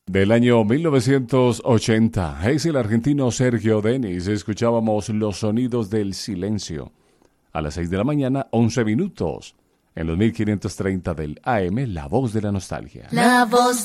Del año 1980, es el argentino Sergio Denis. Escuchábamos Los Sonidos del Silencio. A las 6 de la mañana, 11 minutos. En los 1530 del AM, La Voz de la Nostalgia. La Voz